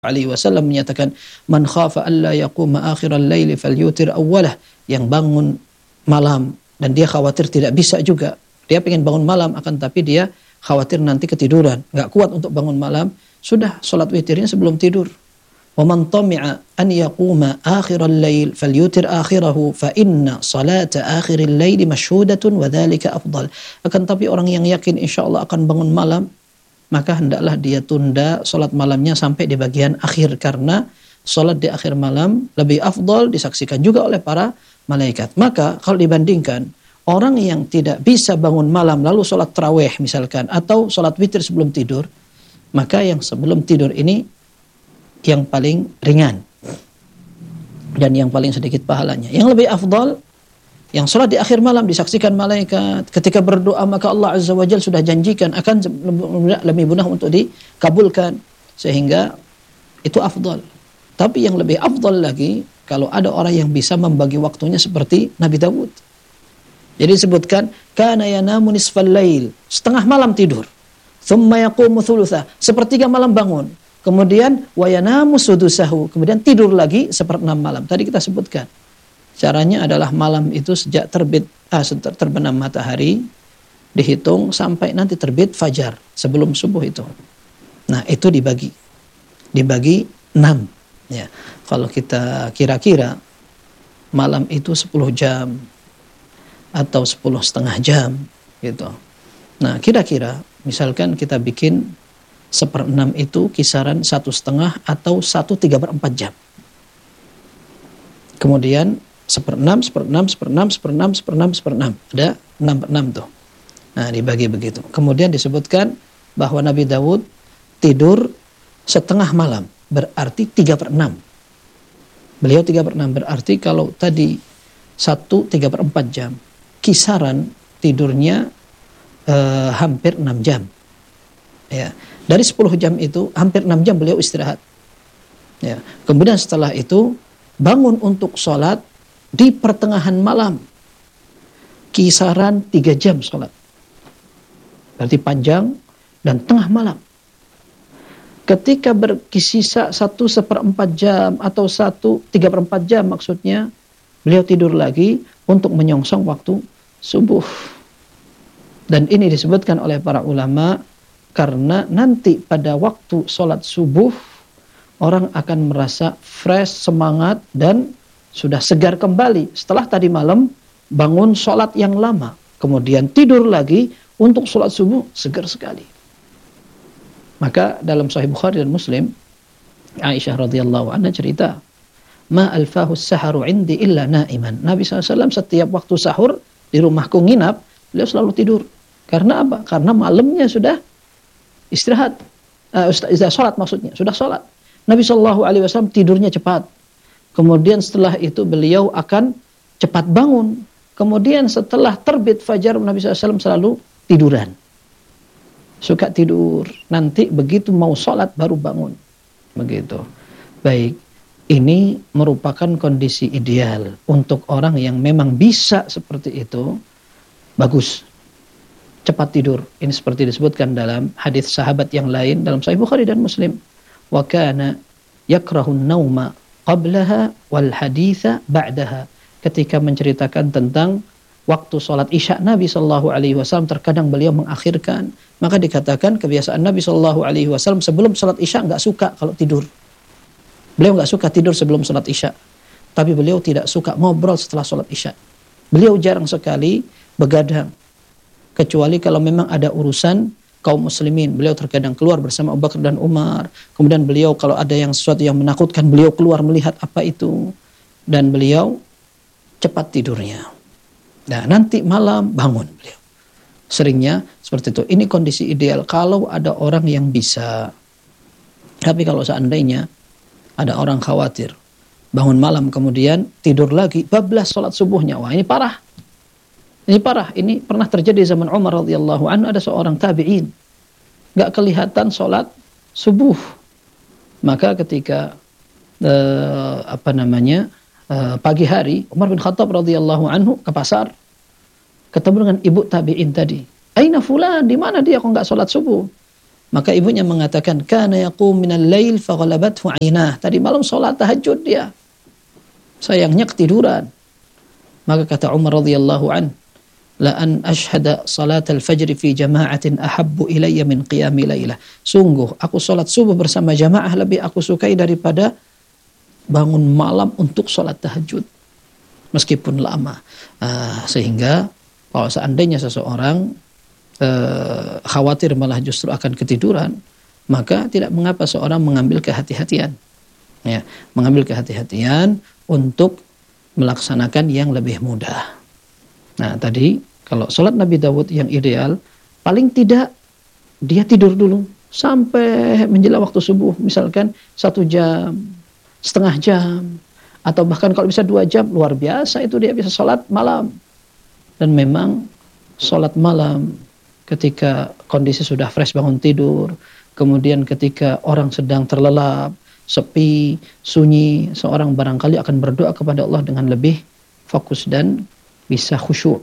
alaihi wasallam menyatakan, man khafa alla yaquma akhiral laili falyutir awwalah, yang bangun malam dan dia khawatir tidak bisa juga, dia pengen bangun malam akan tapi dia khawatir nanti ketiduran, nggak kuat untuk bangun malam, sudah salat witirnya sebelum tidur. Wa man tami'a an yaquma akhiral lail falyutir akhirahu fa inna salata akhiril laili mashhudatun wa dzalika afdal. Akan tapi orang yang yakin insyaallah akan bangun malam, maka hendaklah dia tunda salat malamnya sampai di bagian akhir, karena salat di akhir malam lebih afdal, disaksikan juga oleh para malaikat. Maka kalau dibandingkan orang yang tidak bisa bangun malam lalu salat tarawih misalkan atau salat witir sebelum tidur, maka yang sebelum tidur ini yang paling ringan dan yang paling sedikit pahalanya. Yang lebih afdal yang salat di akhir malam, disaksikan malaikat, ketika berdoa maka Allah Azza wa Jalla sudah janjikan akan lebih mudah untuk dikabulkan, sehingga itu afdal. Tapi yang lebih afdal lagi kalau ada orang yang bisa membagi waktunya seperti Nabi Dawud. Jadi disebutkan kana yanamu nisfal lail, setengah malam tidur, thumma yaqumu thulutha, sepertiga malam bangun, kemudian wa yanamu sudusahu, kemudian tidur lagi seperenam malam. Tadi kita sebutkan caranya adalah malam itu sejak terbenam matahari dihitung sampai nanti terbit fajar sebelum subuh itu. Nah, itu dibagi 6 ya. Kalau kita kira-kira malam itu 10 jam atau 10,5 jam gitu. Nah, kira-kira misalkan kita bikin 1/6 itu kisaran 1,5 atau 1/3/4 jam. Kemudian 1/6, ada 6/6 tuh. Nah, dibagi begitu. Kemudian disebutkan bahwa Nabi Dawud tidur setengah malam, berarti 3/6. Beliau 3/6, berarti kalau tadi 1/3/4 jam, kisaran tidurnya hampir 6 jam. Ya, dari 10 jam itu hampir 6 jam beliau istirahat. Ya, kemudian setelah itu bangun untuk sholat di pertengahan malam, kisaran 3 jam sholat, berarti panjang, dan tengah malam. Ketika berkisisa 1/4 jam atau 1/3/4 jam maksudnya, beliau tidur lagi untuk menyongsong waktu subuh. Dan ini disebutkan oleh para ulama karena nanti pada waktu sholat subuh orang akan merasa fresh, semangat, dan sudah segar kembali setelah tadi malam bangun sholat yang lama, kemudian tidur lagi untuk sholat subuh, segar sekali. Maka dalam Sahih Bukhari dan Muslim, Aisyah radhiyallahu anha cerita, ma alfahu saharu indi illa naiman. Nabi SAW setiap waktu sahur di rumahku nginap, beliau selalu tidur. Karena apa? Karena malamnya sudah istirahat, sudah sholat maksudnya, sudah sholat. Nabi SAW tidurnya cepat. Kemudian setelah itu beliau akan cepat bangun. Kemudian setelah terbit fajar, Nabi SAW selalu tiduran. Suka tidur. Nanti begitu mau sholat baru bangun. Begitu. Baik. Ini merupakan kondisi ideal untuk orang yang memang bisa seperti itu. Bagus. Cepat tidur. Ini seperti disebutkan dalam hadis sahabat yang lain dalam Sahih Bukhari dan Muslim. Wa kana yakrahun nauma qablaha wal haditha ba'daha. Ketika menceritakan tentang waktu sholat isya Nabi SAW, terkadang beliau mengakhirkan. Maka dikatakan kebiasaan Nabi SAW sebelum sholat isya nggak suka kalau tidur. Beliau nggak suka tidur sebelum sholat isya. Tapi beliau tidak suka ngobrol setelah sholat isya. Beliau jarang sekali begadang. Kecuali kalau memang ada urusan kaum muslimin. Beliau terkadang keluar bersama Abu Bakar dan Umar. Kemudian beliau kalau ada yang sesuatu yang menakutkan, beliau keluar melihat apa itu. Dan beliau cepat tidurnya. Nah, nanti malam bangun beliau. Seringnya seperti itu. Ini kondisi ideal kalau ada orang yang bisa. Tapi kalau seandainya ada orang khawatir, bangun malam kemudian tidur lagi, bablas sholat subuhnya. Wah, ini parah. Ini parah. Ini pernah terjadi zaman Umar radhiyallahu anhu, ada seorang tabi'in enggak kelihatan sholat subuh. Maka ketika pagi hari, Umar bin Khattab radhiyallahu anhu ke pasar, ketemu dengan ibu tabi'in tadi. Aina fulan, di mana dia kok enggak sholat subuh? Maka ibunya mengatakan, kana yaqum minal lail faghalabathu 'ainah. Tadi malam salat tahajud dia. Sayangnya ketiduran. Maka kata Umar radhiyallahu an, la an ashhada salat al-fajr fi jama'atin ahabbu ilayya min qiyami lailah. Sungguh aku salat subuh bersama jamaah lebih aku sukai daripada bangun malam untuk salat tahajud. Meskipun lama. Sehingga kalau seandainya seseorang khawatir malah justru akan ketiduran, maka tidak mengapa seorang mengambil kehati-hatian. Ya, mengambil kehati-hatian untuk melaksanakan yang lebih mudah. Nah, tadi kalau sholat Nabi Dawud yang ideal, paling tidak dia tidur dulu sampai menjelang waktu subuh, misalkan 1 jam, setengah jam, atau bahkan kalau bisa 2 jam, luar biasa itu dia bisa sholat malam. Dan memang sholat malam ketika kondisi sudah fresh bangun tidur, kemudian ketika orang sedang terlelap, sepi, sunyi, seorang barangkali akan berdoa kepada Allah dengan lebih fokus dan bisa khusyuk,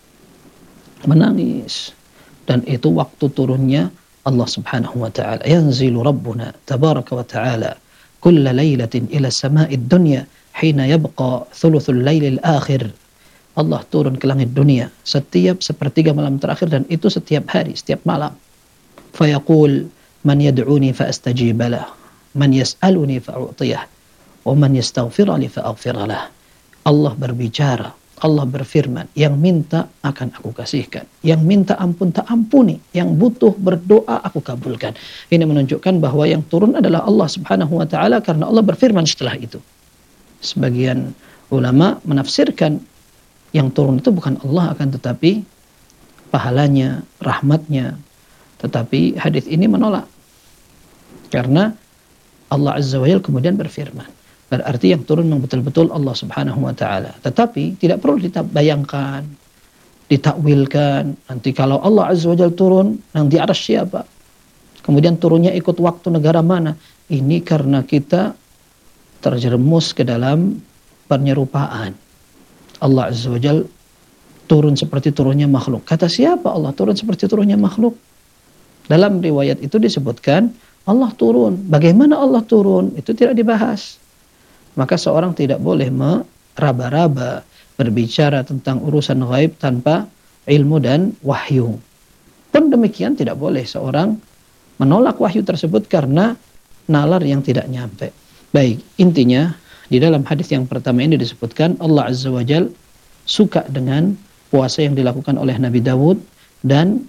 menangis. Dan itu waktu turunnya Allah subhanahu wa ta'ala. Yanzilu Rabbuna tabaraka wa ta'ala kulla laylatin ila sama'id dunya hina yabqa thuluthul laylil akhir. Allah turun ke langit dunia setiap sepertiga malam terakhir, dan itu setiap hari, setiap malam. Fayaqul man yad'uni fa astajibalah, man yas'aluni fa u'tiyah, wa man yastaghfirani fa aghfiralah. Allah berbicara, Allah berfirman, yang minta akan aku kasihkan, yang minta ampun tak ampuni, yang butuh berdoa aku kabulkan. Ini menunjukkan bahwa yang turun adalah Allah subhanahu wa ta'ala, karena Allah berfirman setelah itu. Sebagian ulama menafsirkan yang turun itu bukan Allah, akan tetapi pahalanya, rahmatnya. Tetapi hadis ini menolak, karena Allah Azza wa Jalla kemudian berfirman. Berarti yang turun memang betul-betul Allah subhanahu wa ta'ala. Tetapi tidak perlu dibayangkan, ditakwilkan. Nanti kalau Allah Azza wa Jalla turun, yang di atas siapa? Kemudian turunnya ikut waktu negara mana? Ini karena kita terjerumus ke dalam penyerupaan. Allah Azza wa Jal turun seperti turunnya makhluk. Kata siapa Allah turun seperti turunnya makhluk? Dalam riwayat itu disebutkan Allah turun. Bagaimana Allah turun? Itu tidak dibahas. Maka seorang tidak boleh meraba-raba, berbicara tentang urusan ghaib tanpa ilmu dan wahyu. Pun demikian tidak boleh seorang menolak wahyu tersebut karena nalar yang tidak nyampe. Baik, intinya di dalam hadis yang pertama ini disebutkan Allah Azza wa Jal suka dengan puasa yang dilakukan oleh Nabi Dawud dan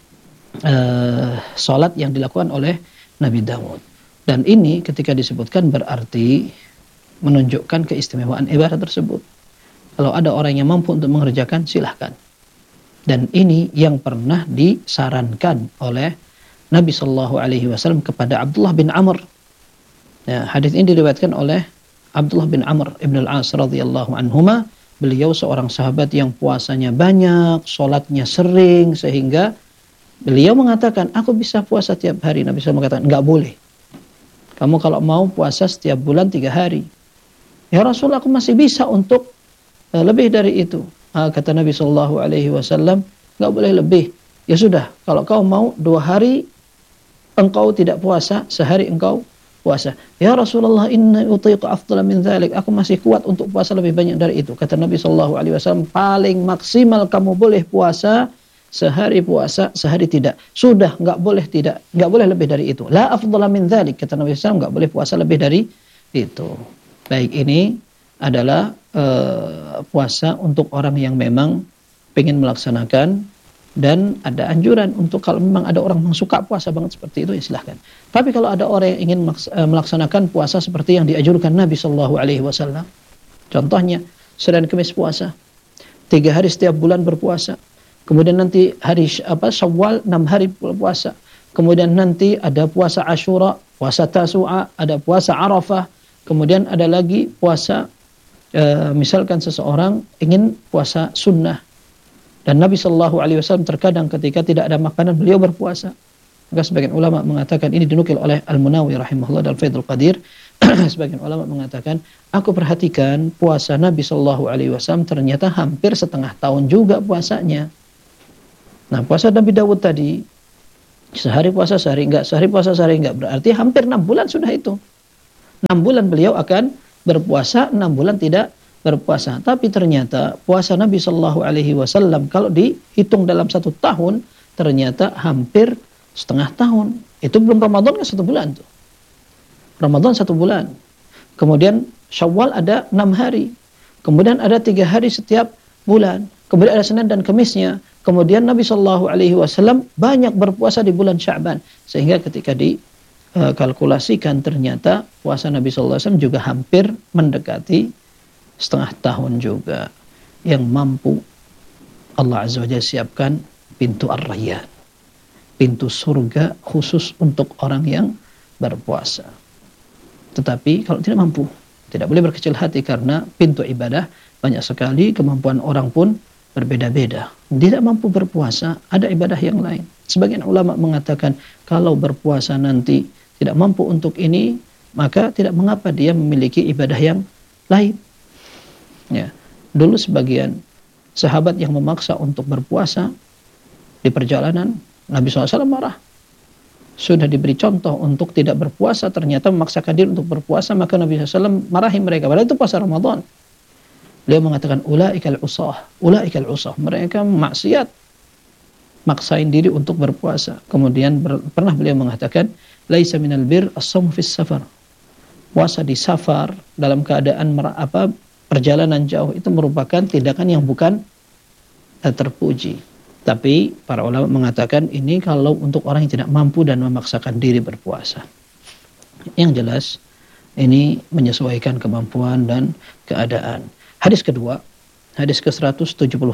salat yang dilakukan oleh Nabi Dawud. Dan ini ketika disebutkan berarti menunjukkan keistimewaan ibadah tersebut. Kalau ada orang yang mampu untuk mengerjakan, silahkan. Dan ini yang pernah disarankan oleh Nabi Shallallahu Alaihi Wasallam kepada Abdullah bin Amr. Ya, hadis ini diriwayatkan oleh Abdullah bin Amr ibn al-As radhiyallahu anhuma. Beliau seorang sahabat yang puasanya banyak, sholatnya sering, sehingga beliau mengatakan, aku bisa puasa tiap hari. Nabi SAW mengatakan, enggak boleh. Kamu kalau mau puasa setiap bulan 3 hari. Ya Rasul, aku masih bisa untuk lebih dari itu. Kata Nabi SAW, enggak boleh lebih. Ya sudah, kalau kau mau 2 hari engkau tidak puasa, sehari engkau puasa. Ya Rasulullah, inni utiqu afdala min dzalik. Aku masih kuat untuk puasa lebih banyak dari itu. Kata Nabi SAW, paling maksimal kamu boleh puasa sehari puasa, sehari tidak. Sudah, enggak boleh lebih dari itu. La afdala min dzalik. Kata Nabi SAW, enggak boleh puasa lebih dari itu. Baik, ini adalah puasa untuk orang yang memang ingin melaksanakan. Dan ada anjuran untuk kalau memang ada orang yang suka puasa banget seperti itu, ya silahkan. Tapi kalau ada orang yang ingin melaksanakan puasa seperti yang dianjurkan Nabi Shallallahu Alaihi Wasallam, contohnya Senin Kamis puasa, 3 hari setiap bulan berpuasa, kemudian nanti hari Syawal 6 hari puasa, kemudian nanti ada puasa Asyura, puasa Tasu'a, ada puasa Arafah, kemudian ada lagi puasa misalkan seseorang ingin puasa sunnah. Dan Nabi Shallallahu Alaihi Wasallam terkadang ketika tidak ada makanan beliau berpuasa. Maka sebagian ulama mengatakan, ini dinukil oleh Al-Munawi rahimahullah dalam Faidul Qadir. Sebagian ulama mengatakan, aku perhatikan puasa Nabi Shallallahu Alaihi Wasallam ternyata hampir setengah tahun juga puasanya. Nah, puasa Nabi Dawud tadi Sehari puasa, sehari enggak, sehari puasa, sehari enggak. Berarti hampir 6 bulan sudah itu. 6 bulan beliau akan berpuasa, 6 bulan tidak berpuasa. Tapi ternyata puasa Nabi Shallallahu Alaihi Wasallam kalau dihitung dalam 1 tahun, ternyata hampir setengah tahun. Itu belum Ramadan kan 1 bulan tuh. Ramadan 1 bulan. Kemudian Syawal ada 6 hari. Kemudian ada 3 hari setiap bulan. Kemudian ada Senin dan Kemisnya. Kemudian Nabi Shallallahu Alaihi Wasallam banyak berpuasa di bulan Sya'ban, sehingga ketika dikalkulasikan ternyata puasa Nabi Shallallahu Alaihi Wasallam juga hampir mendekati setengah tahun juga. Yang mampu Allah Azza wa Jalla siapkan pintu Ar-Rayyan, pintu surga khusus untuk orang yang berpuasa. Tetapi kalau tidak mampu, tidak boleh berkecil hati karena pintu ibadah banyak sekali, kemampuan orang pun berbeda-beda. Tidak mampu berpuasa, ada ibadah yang lain. Sebagian ulama mengatakan kalau berpuasa nanti tidak mampu untuk ini, maka tidak mengapa dia memiliki ibadah yang lain. Ya, dulu sebagian sahabat yang memaksa untuk berpuasa di perjalanan, Nabi SAW marah. Sudah diberi contoh untuk tidak berpuasa, ternyata memaksakan diri untuk berpuasa, maka Nabi SAW marahi mereka. Padahal itu puasa Ramadan. Beliau mengatakan ulaikal usah, mereka maksiat, maksain diri untuk berpuasa. Kemudian pernah beliau mengatakan laisa minal bir as-shaum fis safar. Puasa di safar dalam keadaan perjalanan jauh itu merupakan tindakan yang bukan terpuji. Tapi para ulama mengatakan ini kalau untuk orang yang tidak mampu dan memaksakan diri berpuasa. Yang jelas ini menyesuaikan kemampuan dan keadaan. Hadis kedua, hadis ke-171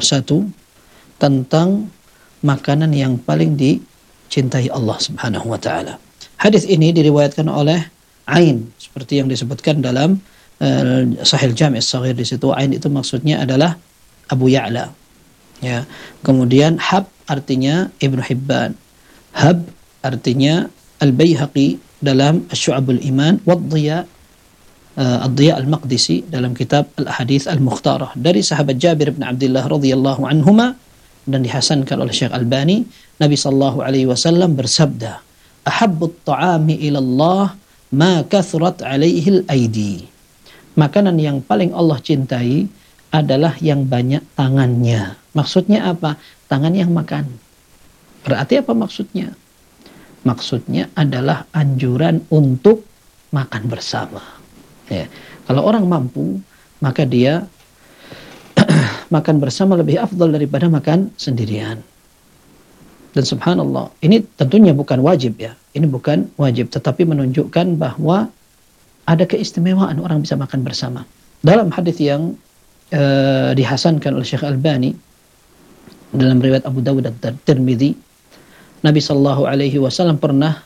tentang makanan yang paling dicintai Allah Subhanahu wa taala. Hadis ini diriwayatkan oleh Ain seperti yang disebutkan dalam Sahih Jami' As-Shaghir. Di situ Ain itu maksudnya adalah Abu Ya'la. Ya. Kemudian Hab artinya Ibnu Hibban. Hab artinya Al-Baihaqi dalam Asy-Syu'abul Iman, wad-Dhiya Ad-Dhiya Al-Maqdisi dalam kitab Al-Ahadits Al-Mukhtarah dari sahabat Jabir bin Abdullah radhiyallahu anhuma, dan dihasankan oleh Syekh Albani. Nabi sallallahu alaihi wasallam bersabda, "Ahabbut ta'ami ila Allah ma kathrat alaihi al-aidi." Makanan yang paling Allah cintai adalah yang banyak tangannya. Maksudnya apa? Tangan yang makan. Berarti apa maksudnya? Maksudnya adalah anjuran untuk makan bersama. Ya. Kalau orang mampu, maka dia makan bersama lebih afdal daripada makan sendirian. Dan subhanallah, ini tentunya bukan wajib ya. Ini bukan wajib, tetapi menunjukkan bahwa ada keistimewaan orang bisa makan bersama. Dalam hadis yang dihasankan oleh Syekh Albani dalam riwayat Abu Dawud dan Tirmidzi, Nabi sallallahu alaihi wasallam pernah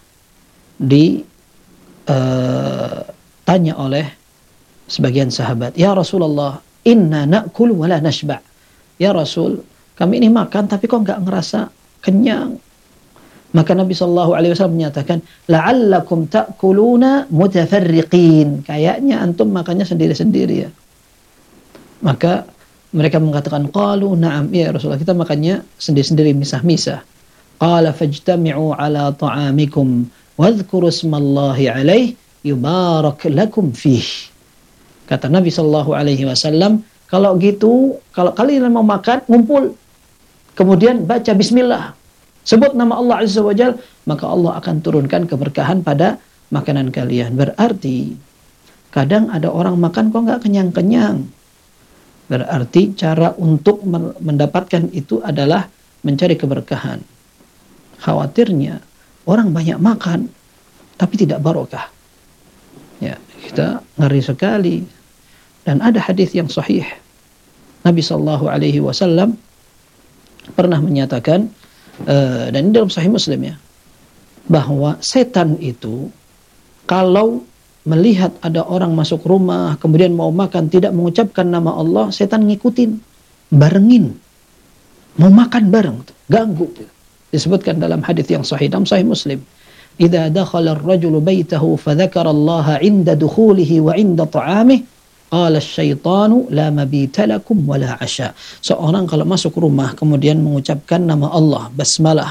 tanya oleh sebagian sahabat, "Ya Rasulullah, inna na'kul wa la nashba'." Ya Rasul, kami ini makan tapi kok enggak ngerasa kenyang. Maka Nabi sallallahu alaihi wasallam menyatakan, "La'allakum ta'kuluna mutafarriqin." Kayaknya antum makannya sendiri-sendiri ya. Maka mereka mengatakan, "Qalu na'am." Ya Rasulullah, kita makannya sendiri-sendiri, misah-misah. Qala fajtami'u ala ta'amikum wadhkuru ismallahi alaihi yubarak lakum fih. Kata Nabi sallallahu alaihi wasallam, kalau gitu, kalau kalian mau makan, ngumpul. Kemudian baca bismillah. Sebut nama Allah Azza wa Jalla, maka Allah akan turunkan keberkahan pada makanan kalian. Berarti kadang ada orang makan kok nggak kenyang-kenyang. Berarti cara untuk mendapatkan itu adalah mencari keberkahan. Khawatirnya orang banyak makan tapi tidak barokah. Ya, kita ngeri sekali. Dan ada hadis yang sahih. Nabi sallallahu alaihi wasallam pernah menyatakan, dan ini dalam Sahih Muslim ya, bahwa setan itu kalau melihat ada orang masuk rumah kemudian mau makan tidak mengucapkan nama Allah, setan ngikutin, barengin, mau makan bareng, ganggu. Disebutkan dalam hadis yang sahih dalam Sahih Muslim, "Idza dakhala ar-rajulu baitahu fa dzakara Allah 'inda dukhulihi wa 'inda ta'amihi, qala asy-syaitanu la mabita lakum wa la 'asya." Seorang kalau masuk rumah kemudian mengucapkan nama Allah, basmalah,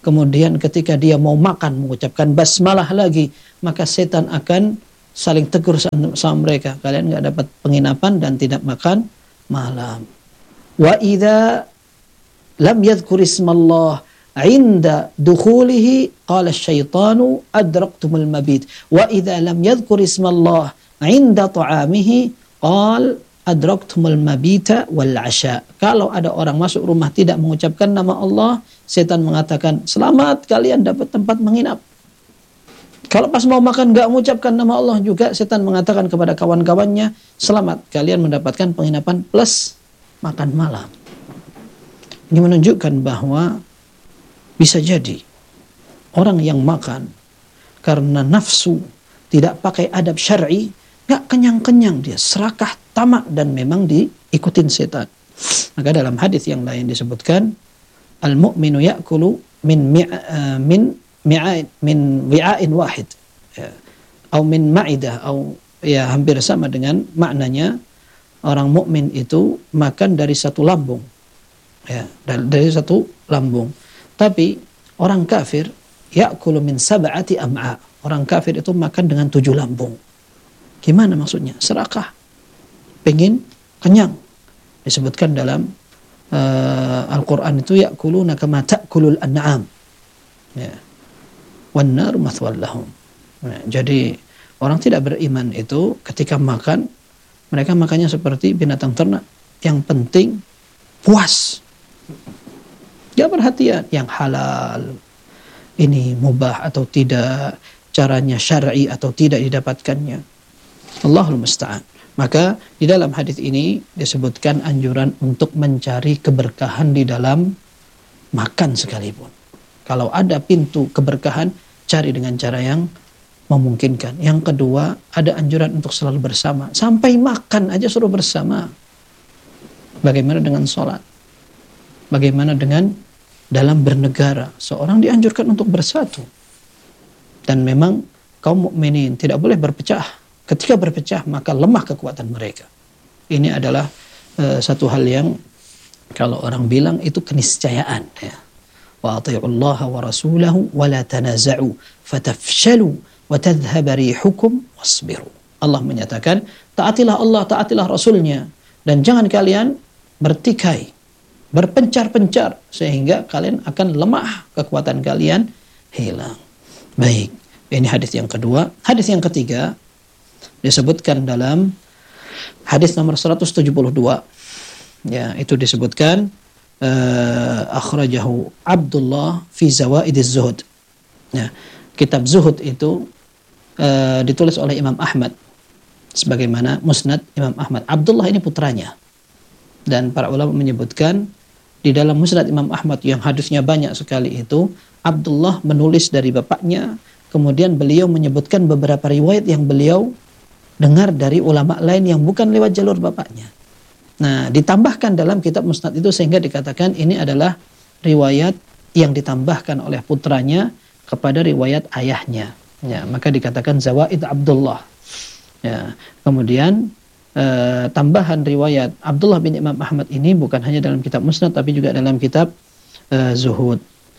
kemudian ketika dia mau makan mengucapkan basmalah lagi, maka setan akan saling tegur sama mereka, kalian nggak dapat penginapan dan tidak makan malam. Wa idza lam yadhkur ismallah 'inda dukhulihi qala asy-syaitanu adraktumul mabit. Wa idza lam yadhkur ismallah 'inda ta'amihi qala adraktumul mabita wal 'asha. Kalau ada orang masuk rumah tidak mengucapkan nama Allah, setan mengatakan, selamat, kalian dapat tempat menginap. Kalau pas mau makan nggak mengucapkan nama Allah juga, setan mengatakan kepada kawan-kawannya, selamat, kalian mendapatkan penginapan plus makan malam. Ini menunjukkan bahwa bisa jadi orang yang makan karena nafsu, tidak pakai adab syar'i, nggak kenyang-kenyang, dia serakah, tamak, dan memang diikutin setan. Maka dalam hadis yang lain disebutkan, al-mu'minu ya'kulu min wi'ain wahid, ya, atau min ma'idah, atau ya hampir sama dengan maknanya, orang mukmin itu makan dari satu lambung, ya, dari satu lambung. Tapi orang kafir ya'kulu min sab'ati am'a, orang kafir itu makan dengan 7 lambung. Gimana maksudnya? Serakah, pengen kenyang. Disebutkan dalam Al-Quran itu, ya'kuluna kama ta'kulul an'am, ya, wan nar mathwal lahum. Jadi orang tidak beriman itu ketika makan, mereka makannya seperti binatang ternak. Yang penting puas, gak perhatian yang halal, ini mubah atau tidak, caranya syar'i atau tidak didapatkannya. Allahul musta'an. Maka di dalam hadis ini disebutkan anjuran untuk mencari keberkahan di dalam makan sekalipun. Kalau ada pintu keberkahan, cari dengan cara yang memungkinkan. Yang kedua, ada anjuran untuk selalu bersama. Sampai makan aja suruh bersama. Bagaimana dengan sholat? Bagaimana dengan dalam bernegara? Seorang dianjurkan untuk bersatu. Dan memang kaum mukminin tidak boleh berpecah. Ketika berpecah, maka lemah kekuatan mereka. Ini adalah satu hal yang kalau orang bilang itu keniscayaan, ya. Wa atii'ullaha wa rasulahu wa la tanaza'u fatafshalu wa tadhhaba rihukum wasbiru. Allah menyatakan, taatilah Allah, taatilah Rasulnya, dan jangan kalian bertikai, berpencar-pencar, sehingga kalian akan lemah, kekuatan kalian hilang. Baik, ini hadis yang kedua. Hadis yang ketiga disebutkan dalam hadis nomor 172. Ya, itu disebutkan akhrajahu Abdullah fi Zawaidiz Zuhud. Ya, kitab Zuhud itu ditulis oleh Imam Ahmad sebagaimana Musnad Imam Ahmad. Abdullah ini putranya. Dan para ulama menyebutkan di dalam Musnad Imam Ahmad yang hadisnya banyak sekali itu, Abdullah menulis dari bapaknya, kemudian beliau menyebutkan beberapa riwayat yang beliau dengar dari ulama lain yang bukan lewat jalur bapaknya. Nah, ditambahkan dalam kitab Musnad itu sehingga dikatakan ini adalah riwayat yang ditambahkan oleh putranya kepada riwayat ayahnya. Ya, maka dikatakan Zawaid Abdullah. Ya, kemudian tambahan riwayat Abdullah bin Imam Ahmad ini bukan hanya dalam kitab Musnad tapi juga dalam kitab Zuhud.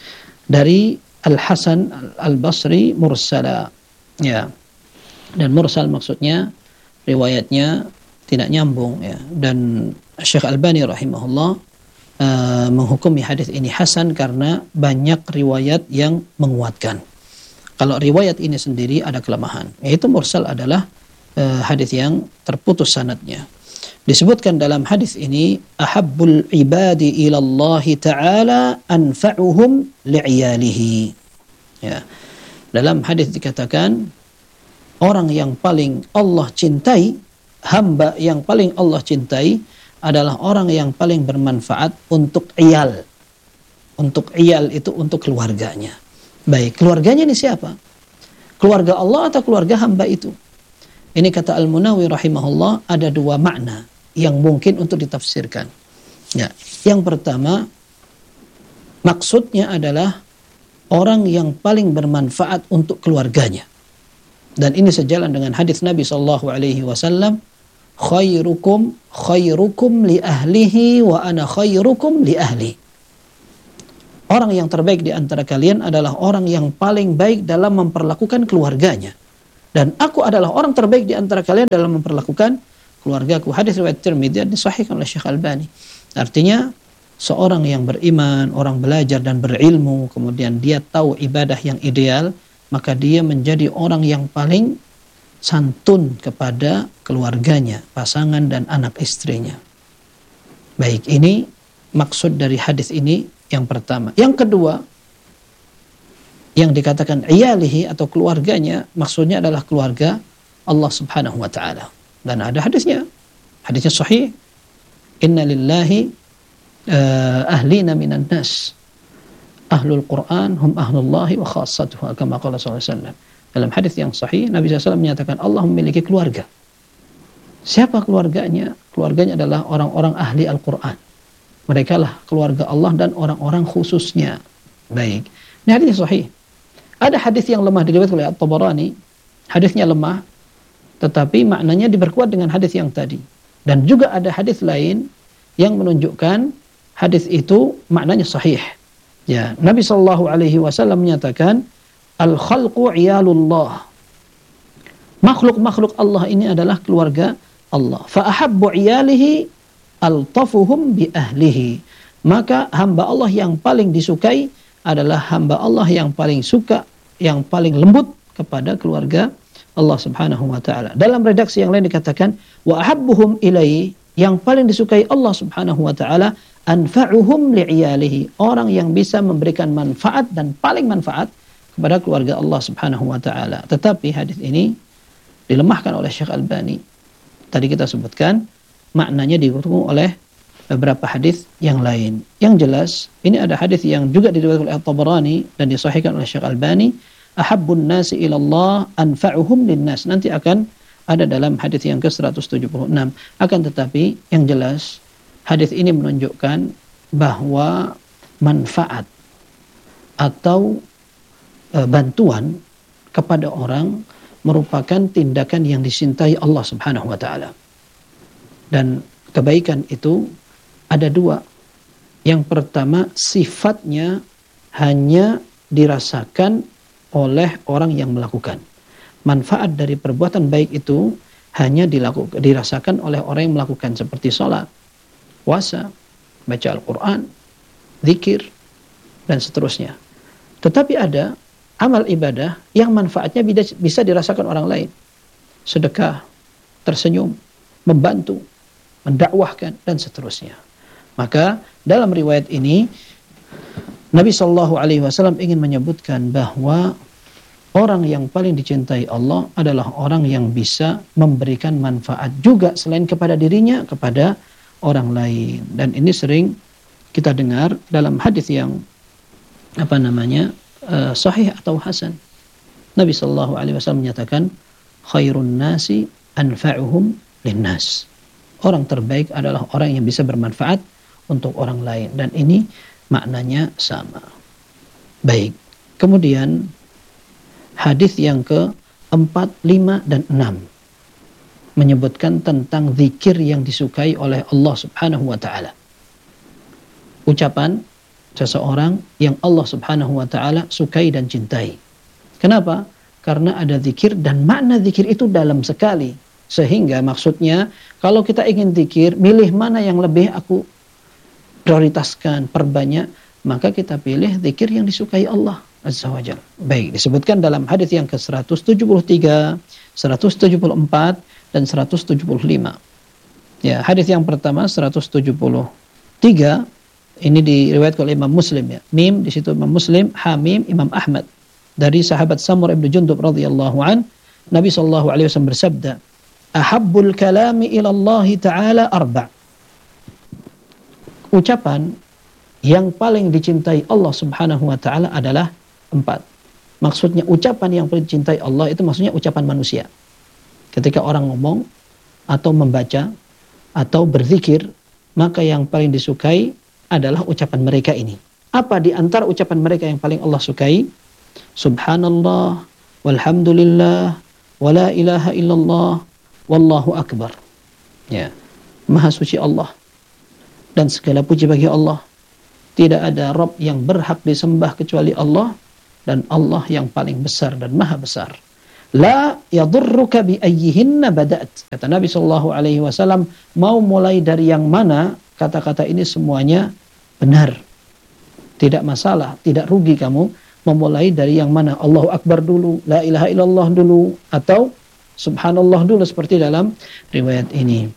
Dari Al-Hasan Al-Basri mursala. Ya. Dan mursal maksudnya riwayatnya tidak nyambung, ya. Dan Syekh Albani rahimahullah menghukumi hadis ini hasan karena banyak riwayat yang menguatkan. Kalau riwayat ini sendiri ada kelemahan, yaitu mursal adalah hadis yang terputus sanadnya. Disebutkan dalam hadis ini, ahabbul ibadi ilallahi ta'ala anfa'uhum li'iyalihi. Ya. Dalam hadis dikatakan orang yang paling Allah cintai, hamba yang paling Allah cintai adalah orang yang paling bermanfaat untuk iyal. Untuk iyal itu untuk keluarganya. Baik, keluarganya ini siapa? Keluarga Allah atau keluarga hamba itu? Ini kata Al-Munawi rahimahullah, ada dua makna yang mungkin untuk ditafsirkan. Ya, yang pertama, maksudnya adalah orang yang paling bermanfaat untuk keluarganya. Dan ini sejalan dengan hadis Nabi SAW, khairukum li ahlihi wa ana khairukum li ahli. Orang yang terbaik di antara kalian adalah orang yang paling baik dalam memperlakukan keluarganya. Dan aku adalah orang terbaik di antara kalian dalam memperlakukan keluargaku. Hadis riwayat Tirmidzi disahihkan oleh Syekh Albani. Artinya, seorang yang beriman, orang belajar dan berilmu, kemudian dia tahu ibadah yang ideal, maka dia menjadi orang yang paling santun kepada keluarganya, pasangan dan anak istrinya. Baik, ini maksud dari hadis ini yang pertama. Yang kedua, yang dikatakan iyalihi atau keluarganya, maksudnya adalah keluarga Allah Subhanahu wa taala. Dan ada hadisnya. Hadisnya sahih. Inna lillahi ahlina minan nas. Ahlul Quran hum ahlullahi wa khassatuhu kama qala sallallahu alaihi wasallam. Dalam hadis yang sahih, Nabi SAW menyatakan Allah memiliki keluarga. Siapa keluarganya? Keluarganya adalah orang-orang ahli Al-Quran. Mereka lah keluarga Allah dan orang-orang khususnya. Baik. Ini hadis sahih. Ada hadis yang lemah diriwayatkan oleh At-Tabarani. Hadisnya lemah, tetapi maknanya diperkuat dengan hadis yang tadi. Dan juga ada hadis lain yang menunjukkan hadis itu maknanya sahih. Ya, Nabi SAW menyatakan, Al-khalqu iyalullah. Makhluk-makhluk Allah ini adalah keluarga Allah. Fa'ahabbu iyalihi altafuhum bi ahlihi. Maka hamba Allah yang paling disukai adalah hamba Allah yang paling suka, yang paling lembut kepada keluarga Allah Subhanahu wa taala. Dalam redaksi yang lain dikatakan wa ahabbuhum ilaihi, yang paling disukai Allah Subhanahu wa taala anfa'uhum li'iyalihi, orang yang bisa memberikan manfaat dan paling manfaat kepada keluarga Allah Subhanahu wa taala. Tetapi hadis ini dilemahkan oleh Syekh Albani. Tadi kita sebutkan maknanya didukung oleh beberapa hadis yang lain. Yang jelas, ini ada hadis yang juga diriwayatkan oleh At-Tabarani dan disahihkan oleh Syekh Albani, ahabbun nasi ila Allah anfa'uhum linnas. Nanti akan ada dalam hadis yang ke-176. Akan tetapi yang jelas hadis ini menunjukkan bahwa manfaat atau bantuan kepada orang merupakan tindakan yang dicintai Allah Subhanahu wa taala. Dan kebaikan itu ada dua. Yang pertama, sifatnya hanya dirasakan oleh orang yang melakukan. Manfaat dari perbuatan baik itu hanya dirasakan oleh orang yang melakukan, seperti sholat, puasa, baca Al-Quran, zikir, dan seterusnya. Tetapi ada amal ibadah yang manfaatnya bisa dirasakan orang lain. Sedekah, tersenyum, membantu, mendakwahkan, dan seterusnya. Maka dalam riwayat ini Nabi SAW ingin menyebutkan bahwa orang yang paling dicintai Allah adalah orang yang bisa memberikan manfaat juga selain kepada dirinya, kepada orang lain. Dan ini sering kita dengar dalam hadis yang sahih atau hasan. Nabi SAW menyatakan khairun nasi anfa'uhum linnas. Orang terbaik adalah orang yang bisa bermanfaat untuk orang lain, dan ini maknanya sama. Baik. Kemudian hadis yang ke-4, 5 dan 6 menyebutkan tentang zikir yang disukai oleh Allah Subhanahu wa taala. Ucapan seseorang yang Allah Subhanahu wa taala sukai dan cintai. Kenapa? Karena ada zikir dan makna zikir itu dalam sekali. Sehingga maksudnya kalau kita ingin zikir, milih mana yang lebih aku prioritaskan, perbanyak, maka kita pilih zikir yang disukai Allah Azza wa Jalla. Baik, disebutkan dalam hadis yang ke-173, 174 dan 175. Ya, hadis yang pertama 173 ini diriwayatkan oleh Imam Muslim, ya. Mim di situ Imam Muslim, Hamim Imam Ahmad. Dari sahabat Samur ibn Jundub radhiyallahu an, Nabi sallallahu alaihi wasallam bersabda, "Ahabbul kalami ila Allah taala arba'." Ucapan yang paling dicintai Allah Subhanahu wa taala adalah 4. Maksudnya ucapan yang paling dicintai Allah itu maksudnya ucapan manusia. Ketika orang ngomong atau membaca atau berzikir, maka yang paling disukai adalah ucapan mereka ini. Apa di antara ucapan mereka yang paling Allah sukai? Subhanallah, walhamdulillah, wala ilaha illallah, wallahu akbar. Ya, maha suci Allah dan segala puji bagi Allah. Tidak ada Rabb yang berhak disembah kecuali Allah, dan Allah yang paling besar dan maha besar. La yadurruka bi ayyihinna bada'at. Kata Nabi sallallahu alaihi wasallam, mau mulai dari yang mana, kata-kata ini semuanya benar. Tidak masalah, tidak rugi kamu memulai dari yang mana. Allahu Akbar dulu, la ilaha illallah dulu, atau subhanallah dulu seperti dalam riwayat ini.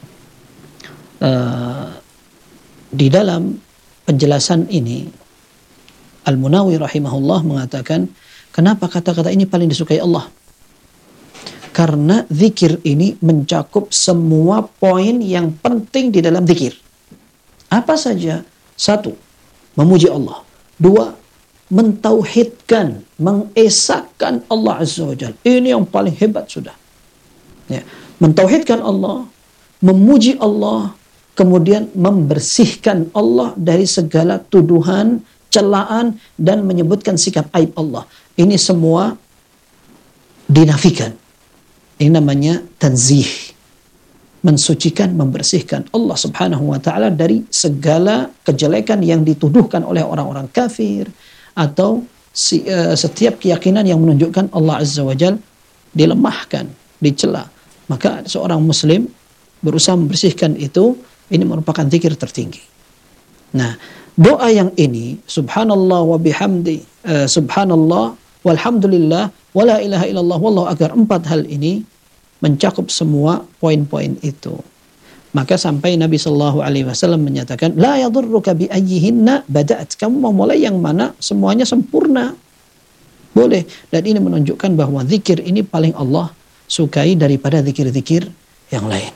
Di dalam penjelasan ini, Al-Munawi rahimahullah mengatakan, kenapa kata-kata ini paling disukai Allah? Karena zikir ini mencakup semua poin yang penting di dalam zikir. Apa saja? 1, memuji Allah. 2, mentauhidkan, mengesahkan Allah Azza wa Jalla. Ini yang paling hebat sudah. Ya. Mentauhidkan Allah, memuji Allah, kemudian membersihkan Allah dari segala tuduhan, celaan, dan menyebutkan sikap aib Allah. Ini semua dinafikan. Ini namanya tanzih. Mensucikan, membersihkan Allah subhanahu wa ta'ala dari segala kejelekan yang dituduhkan oleh orang-orang kafir, atau setiap keyakinan yang menunjukkan Allah Azza wa Jal dilemahkan, dicela. Maka seorang muslim berusaha membersihkan itu. Ini merupakan zikir tertinggi. Nah, doa yang ini, subhanallah wa bihamdi, subhanallah walhamdulillah wa la ilaha illallah wallahu akbar, 4 hal ini mencakup semua poin-poin itu. Maka sampai Nabi sallallahu alaihi wasallam menyatakan, la yadurruka bi ayyihinna bada'at. Kamu mau mulai yang mana, semuanya sempurna. Boleh. Dan ini menunjukkan bahwa zikir ini paling Allah sukai daripada zikir-zikir yang lain.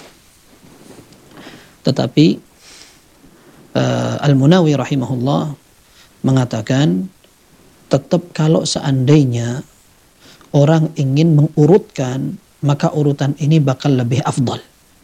Tetapi Al-Munawi rahimahullah mengatakan, tetap kalau seandainya orang ingin mengurutkan, maka urutan ini bakal lebih afdal.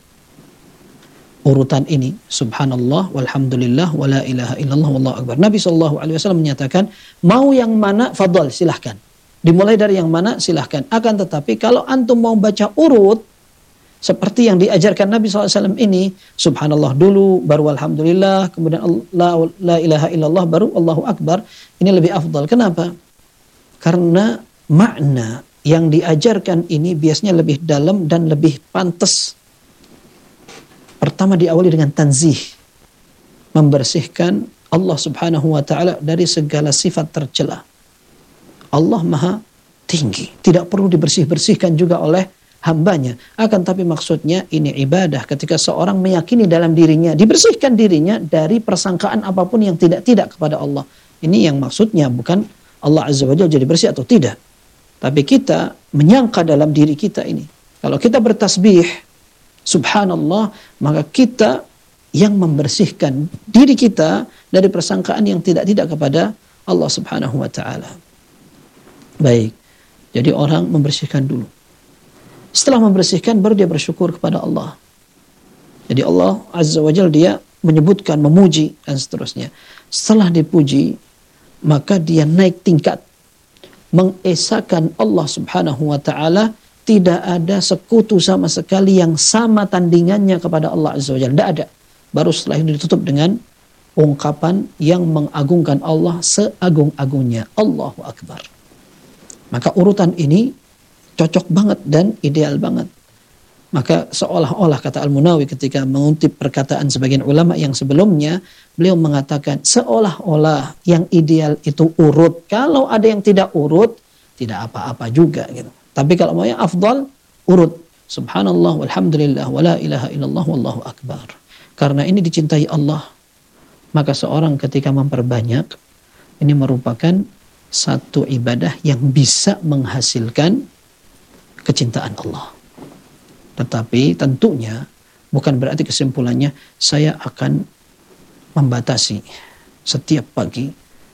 Urutan ini, subhanallah walhamdulillah wa la ilaha illallah wallahu akbar. Nabi sallallahu alaihi wasallam menyatakan, mau yang mana fadal, silahkan. Dimulai dari yang mana silahkan. Akan tetapi kalau antum mau baca urut seperti yang diajarkan Nabi SAW ini, subhanallah dulu, baru alhamdulillah, kemudian la ilaha illallah, baru Allahu Akbar, ini lebih afdal. Kenapa? Karena makna yang diajarkan ini biasanya lebih dalam dan lebih pantas. Pertama diawali dengan tanzih, membersihkan Allah subhanahu wa ta'ala dari segala sifat tercela. Allah maha tinggi, tidak perlu dibersih-bersihkan juga oleh hambanya. Akan tapi maksudnya ini ibadah ketika seorang meyakini dalam dirinya, dibersihkan dirinya dari persangkaan apapun yang tidak kepada Allah. Ini yang maksudnya, bukan Allah Azza wa Jalla jadi bersih atau tidak. Tapi kita menyangka dalam diri kita ini. Kalau kita bertasbih, subhanallah, maka kita yang membersihkan diri kita dari persangkaan yang tidak kepada Allah subhanahu wa ta'ala. Baik. Jadi orang membersihkan dulu. Setelah membersihkan, baru dia bersyukur kepada Allah. Jadi Allah Azza wa Jalla dia menyebutkan, memuji, dan seterusnya. Setelah dipuji, maka dia naik tingkat. Mengesahkan Allah subhanahu wa ta'ala, tidak ada sekutu sama sekali yang sama tandingannya kepada Allah Azza wa Jalla. Tidak ada. Baru setelah itu ditutup dengan ungkapan yang mengagungkan Allah seagung-agungnya. Allahu Akbar. Maka urutan ini cocok banget dan ideal banget. Maka seolah-olah, kata Al-Munawi ketika mengutip perkataan sebagian ulama yang sebelumnya, beliau mengatakan seolah-olah yang ideal itu urut. Kalau ada yang tidak urut, tidak apa-apa juga gitu. Tapi kalau mau yang afdal, urut. Subhanallah walhamdulillah wa la ilaha illallah wallahu akbar. Karena ini dicintai Allah, maka seorang ketika memperbanyak, ini merupakan satu ibadah yang bisa menghasilkan kecintaan Allah. Tetapi tentunya bukan berarti kesimpulannya saya akan membatasi setiap pagi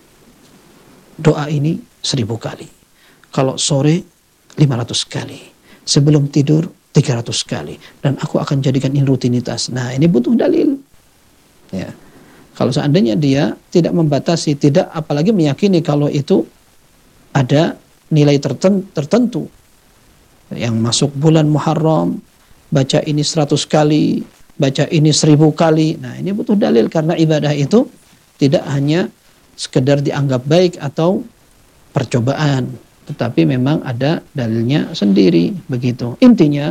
doa ini 1000 kali. Kalau sore 500 kali. Sebelum tidur 300 kali. Dan aku akan jadikan ini rutinitas. Nah, ini butuh dalil. Ya. Kalau seandainya dia tidak membatasi, tidak apalagi meyakini kalau itu ada nilai tertentu. Yang masuk bulan Muharram, baca ini 100 kali, baca ini 1000 kali. Nah, ini butuh dalil karena ibadah itu tidak hanya sekedar dianggap baik atau percobaan, tetapi memang ada dalilnya sendiri begitu. Intinya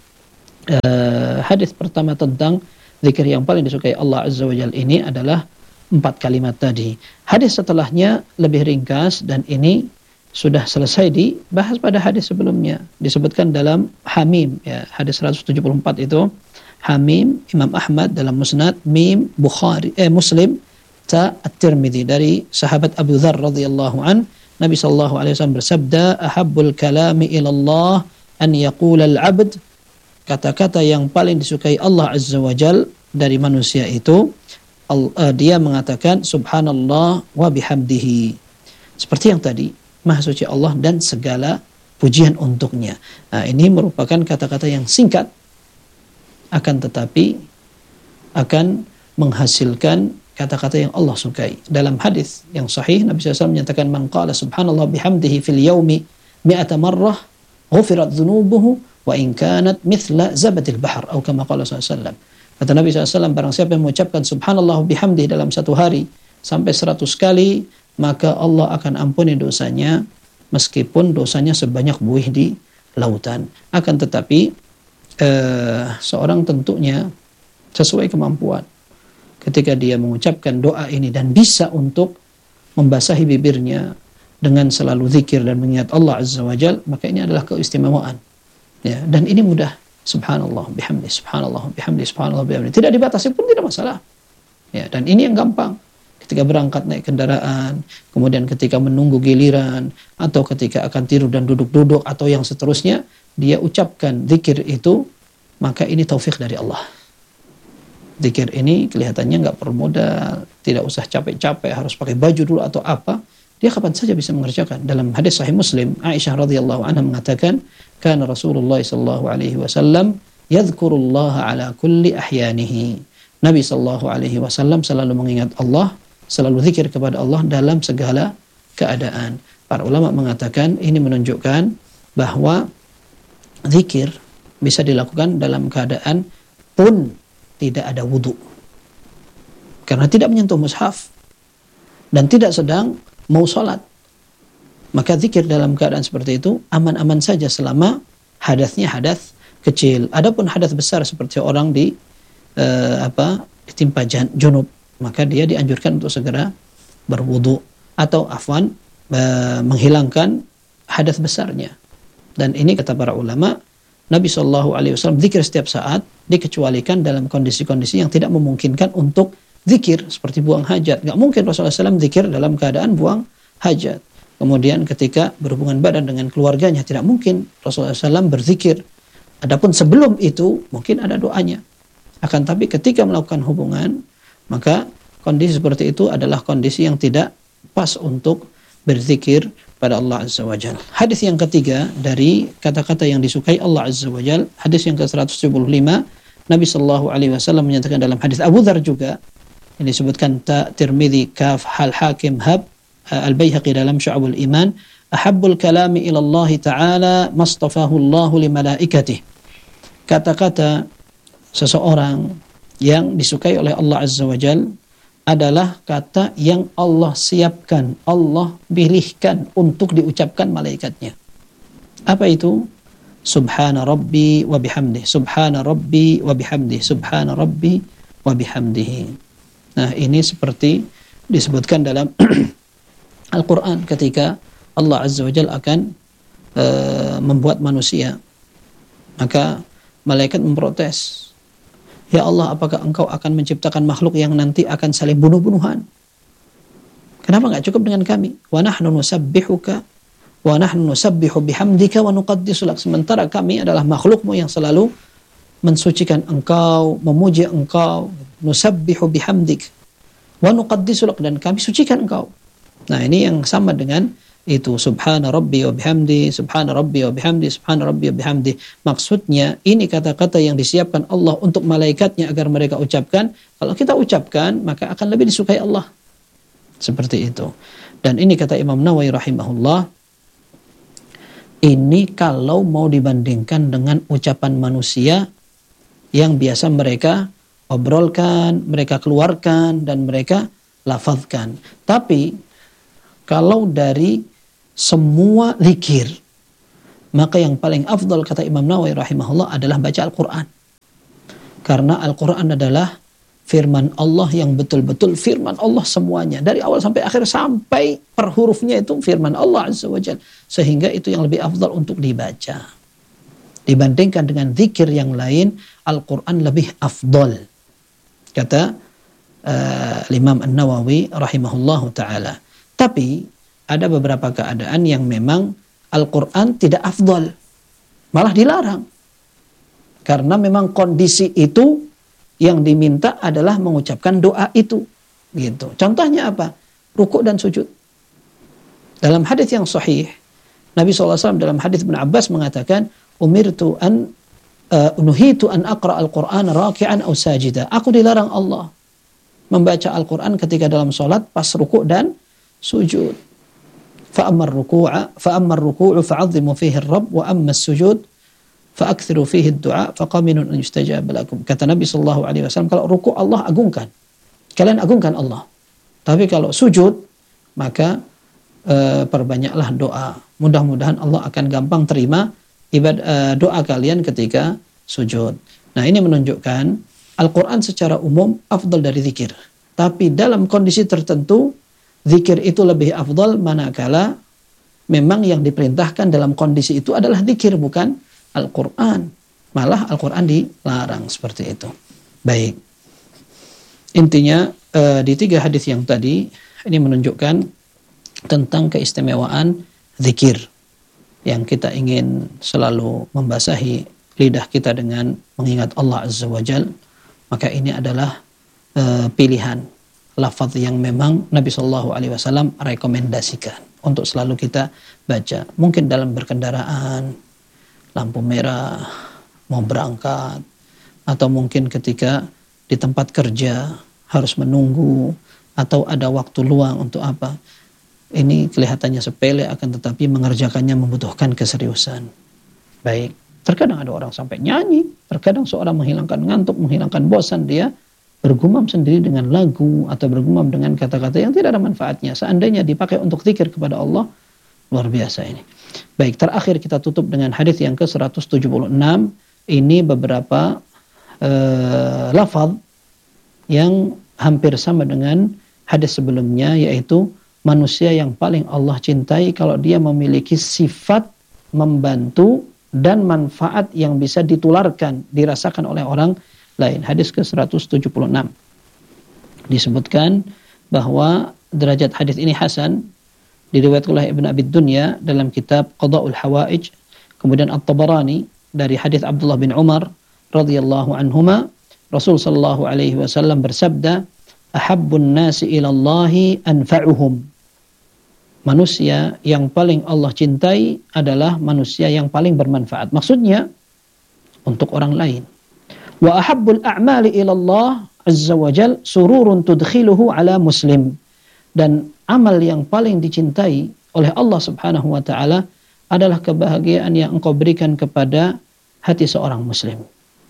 hadis pertama tentang zikir yang paling disukai Allah Azza wa Jalla ini adalah 4 kalimat tadi. Hadis setelahnya lebih ringkas dan ini sudah selesai dibahas pada hadis sebelumnya. Disebutkan dalam Hamim, ya, hadis 174 itu Hamim, Imam Ahmad dalam Musnad, Mim Muslim, Ta At-Tirmidzi dari sahabat Abu Dzar radhiyallahu an, Nabi sallallahu alaihi wasallam bersabda, "Ahabbul kalami ila Allah an yaqula al-'abd." Kata-kata yang paling disukai Allah Azza wa Jal dari manusia itu dia mengatakan subhanallah wa bihamdihi. Seperti yang tadi, Maha Suci Allah dan segala pujian untuknya. Nah, ini merupakan kata-kata yang singkat, akan tetapi akan menghasilkan kata-kata yang Allah sukai. Dalam hadis yang sahih, Nabi SAW menyatakan, man qala subhanallah bihamdihi fil yaumi mi'ata marrah ghufirat dhunubuhu wa in kanat mithla zabadil bahar, atau kama qala SAW. Kata Nabi SAW, barang siapa yang mengucapkan subhanallah bihamdihi dalam satu hari sampai 100 kali, maka Allah akan ampuni dosanya meskipun dosanya sebanyak buih di lautan. Akan tetapi seorang tentunya sesuai kemampuan. Ketika dia mengucapkan doa ini dan bisa untuk membasahi bibirnya dengan selalu zikir dan mengingat Allah Azza wa Jal, maka ini adalah keistimewaan. Ya, dan ini mudah. Subhanallah bihamdi, subhanallah bihamdi, subhanallah bihamdi. Tidak dibatasi pun tidak masalah. Ya, dan ini yang gampang. Ketika berangkat naik kendaraan, kemudian ketika menunggu giliran, atau ketika akan tidur dan duduk-duduk, atau yang seterusnya, dia ucapkan zikir itu, maka ini taufik dari Allah. Zikir ini kelihatannya nggak perlu modal, tidak usah capek-capek, harus pakai baju dulu atau apa. Dia kapan saja bisa mengerjakan. Dalam hadis Sahih Muslim, Aisyah radhiyallahu anha mengatakan, kana Rasulullah sallallahu alaihi wasallam yadhkurullaha ala kulli ahyanihi. Nabi sallallahu alaihi wasallam selalu mengingat Allah, selalu zikir kepada Allah dalam segala keadaan. Para ulama mengatakan ini menunjukkan bahwa zikir bisa dilakukan dalam keadaan pun tidak ada wudu, karena tidak menyentuh mushaf dan tidak sedang mau sholat. Maka zikir dalam keadaan seperti itu aman-aman saja selama hadatnya hadas kecil. Adapun hadas besar seperti orang ditimpa junub, maka dia dianjurkan untuk segera berwudu atau menghilangkan hadas besarnya. Dan ini kata para ulama, Nabi SAW zikir setiap saat, dikecualikan dalam kondisi-kondisi yang tidak memungkinkan untuk zikir, seperti buang hajat. Nggak mungkin Rasulullah SAW zikir dalam keadaan buang hajat. Kemudian ketika berhubungan badan dengan keluarganya, tidak mungkin Rasulullah SAW berzikir. Adapun sebelum itu, mungkin ada doanya. Akan tapi ketika melakukan hubungan, maka kondisi seperti itu adalah kondisi yang tidak pas untuk berzikir pada Allah Azza wa Jal. Hadis yang ketiga dari kata-kata yang disukai Allah Azza wa Jal, hadis yang ke-175, Nabi sallallahu alaihi wasallam menyatakan dalam hadis Abu Dzar juga, yang disebutkan Ta Tirmidzi, Kaf, Hal Hakim, Hab, Al-Baihaqi dalam Syu'abul Iman, ahabbul kalami ila Allah Ta'ala mastafahu Allah li malaikatih. Kata-kata seseorang yang disukai oleh Allah Azza wa Jal adalah kata yang Allah siapkan, Allah pilihkan untuk diucapkan malaikatnya. Apa itu? Subhana Rabbi wa bihamdih, Subhana Rabbi wa bihamdih, Subhana Rabbi wa bihamdihi. Nah, ini seperti disebutkan dalam Al-Quran ketika Allah Azza wa Jalla akan membuat manusia, maka malaikat memprotes, ya Allah, apakah engkau akan menciptakan makhluk yang nanti akan saling bunuh-bunuhan? Kenapa enggak cukup dengan kami? Wa nahnu nusabbihuka wa nahnu nusabbihu bihamdika wa nuqaddisu lak. Sementara kami adalah makhlukmu yang selalu mensucikan engkau, memuji engkau, nusabbihu bihamdik wa nuqaddisu lak, dan kami sucikan engkau. Nah, ini yang sama dengan itu, subhana rabbi wa bihamdi, subhana rabbi wa bihamdi, subhana rabbi wa bihamdi. Maksudnya ini kata-kata yang disiapkan Allah untuk malaikatnya agar mereka ucapkan. Kalau kita ucapkan, maka akan lebih disukai Allah. Seperti itu. Dan ini kata Imam Nawawi rahimahullah, ini kalau mau dibandingkan dengan ucapan manusia yang biasa mereka obrolkan, mereka keluarkan, dan mereka lafazkan. Tapi kalau dari semua zikir, maka yang paling afdal kata Imam Nawawi rahimahullah adalah baca Al-Quran. Karena Al-Quran adalah firman Allah yang betul-betul firman Allah semuanya. Dari awal sampai akhir, sampai per hurufnya itu firman Allah Azza wa Jalla. Sehingga itu yang lebih afdal untuk dibaca. Dibandingkan dengan zikir yang lain, Al-Quran lebih afdal. Kata Imam An-Nawawi rahimahullahu ta'ala. Tapi ada beberapa keadaan yang memang Al-Quran tidak afdal. Malah dilarang. Karena memang kondisi itu yang diminta adalah mengucapkan doa itu, gitu. Contohnya apa? Rukuk dan sujud. Dalam hadis yang sahih, Nabi SAW dalam hadis Ibn Abbas mengatakan, nuhitu an aqra al-Quran raki'an aw sajida. Aku dilarang Allah membaca Al-Quran ketika dalam salat pas rukuk dan sujud. Fa'ammar ruku'u fa'azzimu fihi ar-rabb wa amma as-sujud fa'akthiru fihi ad-du'a faqaminun an yustajab lakum. Kata Nabi sallallahu alaihi wasallam, kalau rukuk Allah agungkan. Kalian agungkan Allah. Tapi kalau sujud, maka perbanyaklah doa. Mudah-mudahan Allah akan gampang terima doa kalian ketika sujud. Nah, ini menunjukkan Al-Quran secara umum afdal dari zikir. Tapi dalam kondisi tertentu, zikir itu lebih afdal manakala memang yang diperintahkan dalam kondisi itu adalah zikir, bukan Al-Quran. Malah Al-Quran dilarang seperti itu. Baik. Intinya di 3 hadis yang tadi ini menunjukkan tentang keistimewaan zikir yang kita ingin selalu membasahi lidah kita dengan mengingat Allah Azza wa Jal. Maka ini adalah pilihan lafaz yang memang Nabi Shallallahu Alaihi Wasallam rekomendasikan untuk selalu kita baca. Mungkin dalam berkendaraan, lampu merah, mau berangkat, atau mungkin ketika di tempat kerja harus menunggu, atau ada waktu luang untuk apa. Ini kelihatannya sepele, akan tetapi mengerjakannya membutuhkan keseriusan. Baik, terkadang ada orang sampai nyanyi, terkadang seorang menghilangkan ngantuk, menghilangkan bosan, dia bergumam sendiri dengan lagu, atau bergumam dengan kata-kata yang tidak ada manfaatnya. Seandainya dipakai untuk zikir kepada Allah, luar biasa ini. Baik, terakhir kita tutup dengan hadis yang ke-176. Ini beberapa lafaz yang hampir sama dengan hadis sebelumnya, yaitu manusia yang paling Allah cintai kalau dia memiliki sifat membantu dan manfaat yang bisa ditularkan, dirasakan oleh orang lain. Hadis ke-176. Disebutkan bahwa derajat hadis ini hasan, diriwayatkan oleh Ibn Abi Dunya dalam kitab Qada'ul Hawaij, kemudian At-Tabarani dari hadis Abdullah bin Umar radhiyallahu anhuma, Rasul sallallahu alaihi wasallam bersabda, ahabbun nasi ilallahi anfa'uhum. Manusia yang paling Allah cintai adalah manusia yang paling bermanfaat. Maksudnya untuk orang lain. Wa ahabbul a'mali ilallah azza wa jal sururun tudkhiluhu ala muslim. Dan amal yang paling dicintai oleh Allah Subhanahu wa taala adalah kebahagiaan yang engkau berikan kepada hati seorang muslim.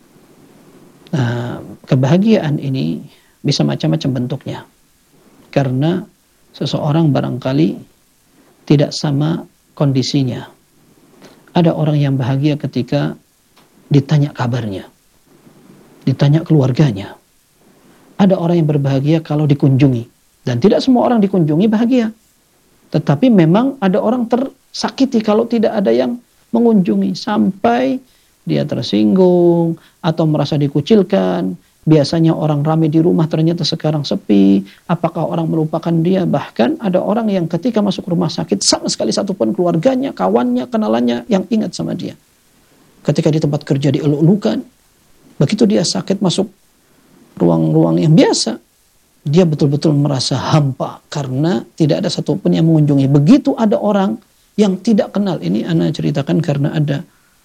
Nah, kebahagiaan ini bisa macam-macam bentuknya. Karena seseorang barangkali tidak sama kondisinya. Ada orang yang bahagia ketika ditanya kabarnya, ditanya keluarganya. Ada orang yang berbahagia kalau dikunjungi. Dan tidak semua orang dikunjungi bahagia. Tetapi memang ada orang tersakiti kalau tidak ada yang mengunjungi. Sampai dia tersinggung atau merasa dikucilkan. Biasanya orang ramai di rumah, ternyata sekarang sepi. Apakah orang melupakan dia? Bahkan ada orang yang ketika masuk rumah sakit, sama sekali satupun keluarganya, kawannya, kenalannya yang ingat sama dia. Ketika di tempat kerja dieluk-elukan, begitu dia sakit masuk ruang-ruang yang biasa, dia betul-betul merasa hampa karena tidak ada satupun yang mengunjungi. Begitu ada orang yang tidak kenal. Ini ana ceritakan karena ada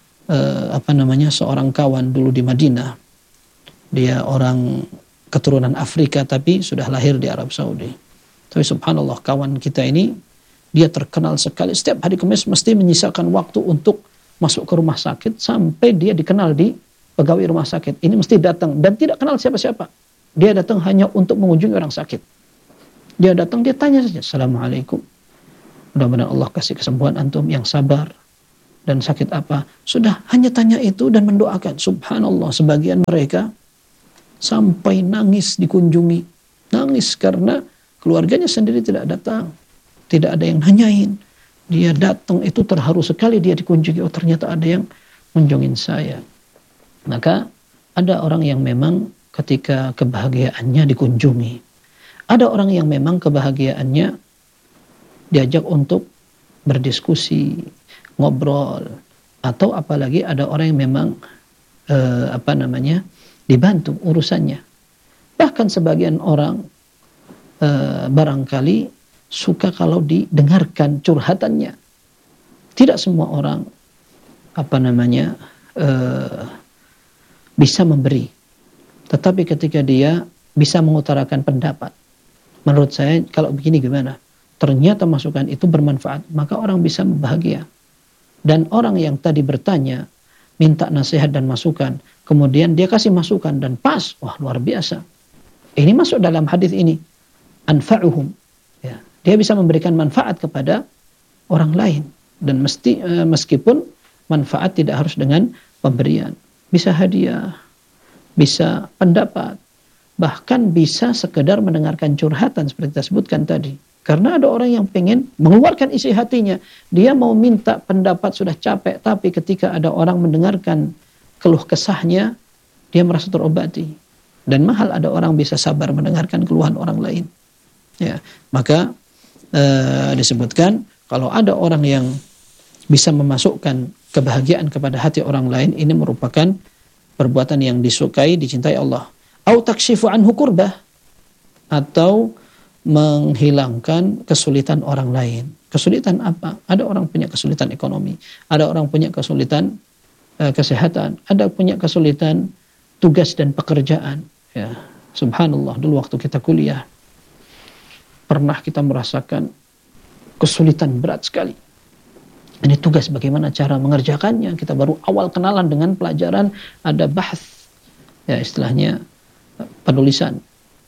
seorang kawan dulu di Madinah. Dia orang keturunan Afrika tapi sudah lahir di Arab Saudi. Tapi subhanallah, kawan kita ini dia terkenal sekali. Setiap hari Kamis mesti menyisakan waktu untuk masuk ke rumah sakit sampai dia dikenal di pegawai rumah sakit. Ini mesti datang dan tidak kenal siapa-siapa. Dia datang hanya untuk mengunjungi orang sakit. Dia datang, dia tanya saja, Assalamualaikum. Mudah-mudahan Allah kasih kesembuhan antum yang sabar. Dan sakit apa? Sudah, hanya tanya itu dan mendoakan. Subhanallah, sebagian mereka sampai nangis dikunjungi. Nangis karena keluarganya sendiri tidak datang. Tidak ada yang nanyain. Dia datang itu terharu sekali dia dikunjungi. Oh, ternyata ada yang kunjungin saya. Maka ada orang yang memang ketika kebahagiaannya dikunjungi. Ada orang yang memang kebahagiaannya diajak untuk berdiskusi, ngobrol, atau apalagi ada orang yang memang dibantu urusannya. Bahkan sebagian orang barangkali suka kalau didengarkan curhatannya. Tidak semua orang bisa memberi, tetapi ketika dia bisa mengutarakan pendapat, menurut saya kalau begini gimana? Ternyata masukan itu bermanfaat, maka orang bisa bahagia. Dan orang yang tadi bertanya, minta nasihat dan masukan, kemudian dia kasih masukan dan pas, wah luar biasa. Ini masuk dalam hadis ini, anfa'uhum. Ya, dia bisa memberikan manfaat kepada orang lain, dan meskipun manfaat tidak harus dengan pemberian, bisa hadiah, bisa pendapat, bahkan bisa sekedar mendengarkan curhatan seperti kita sebutkan tadi. Karena ada orang yang pengen mengeluarkan isi hatinya. Dia mau minta pendapat sudah capek. Tapi ketika ada orang mendengarkan keluh kesahnya, dia merasa terobati. Dan mahal ada orang bisa sabar mendengarkan keluhan orang lain. Ya, maka disebutkan kalau ada orang yang bisa memasukkan kebahagiaan kepada hati orang lain, ini merupakan perbuatan yang disukai, dicintai Allah. Au takshifu anhu kurbah, atau menghilangkan kesulitan orang lain. Kesulitan apa? Ada orang punya kesulitan ekonomi, ada orang punya kesulitan kesehatan, ada punya kesulitan tugas dan pekerjaan. Ya, subhanallah, dulu waktu kita kuliah pernah kita merasakan kesulitan berat sekali. Ini tugas, bagaimana cara mengerjakannya? Kita baru awal kenalan dengan pelajaran, ada bahas, ya istilahnya penulisan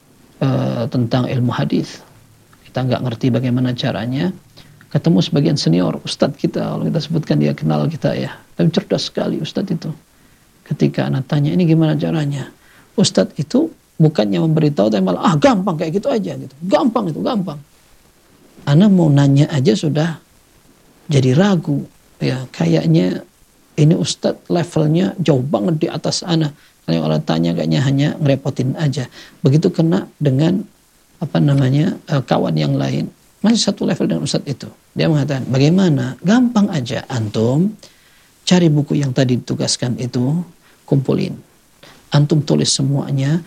tentang ilmu hadis. Kita nggak ngerti bagaimana caranya. Ketemu sebagian senior, ustadz kita, kalau kita sebutkan dia kenal kita ya, tapi cerdas sekali ustadz itu. Ketika anak tanya ini gimana caranya, ustadz itu bukannya memberitahu, tapi malah gampang kayak gitu aja gitu. Gampang itu, gampang. Anak mau nanya aja sudah jadi ragu, ya kayaknya ini ustadz levelnya jauh banget di atas anak. Kalau orang tanya kayaknya hanya ngerepotin aja. Begitu kena dengan kawan yang lain, masih satu level dengan ustadz itu. Dia mengatakan, bagaimana? Gampang aja, antum cari buku yang tadi ditugaskan itu, kumpulin. Antum tulis semuanya,